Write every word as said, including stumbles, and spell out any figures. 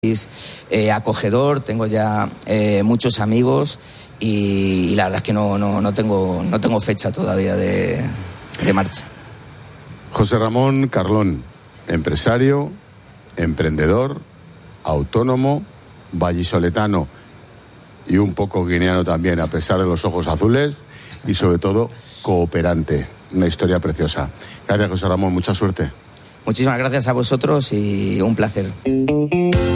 Eh, acogedor, tengo ya eh, muchos amigos y, y la verdad es que no, no, no, tengo, no tengo fecha todavía de, de marcha. José Ramón Carlón, empresario, emprendedor, autónomo, vallisoletano y un poco guineano también, a pesar de los ojos azules, y sobre todo cooperante. Una historia preciosa. Gracias, José Ramón, mucha suerte. Muchísimas gracias a vosotros y un placer.